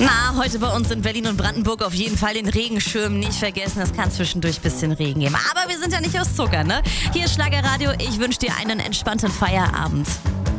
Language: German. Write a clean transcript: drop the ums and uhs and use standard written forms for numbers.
Na, heute bei uns in Berlin und Brandenburg auf jeden Fall den Regenschirm nicht vergessen. Es kann zwischendurch ein bisschen Regen geben. Aber wir sind ja nicht aus Zucker, ne? Hier ist Schlagerradio. Ich wünsche dir einen entspannten Feierabend.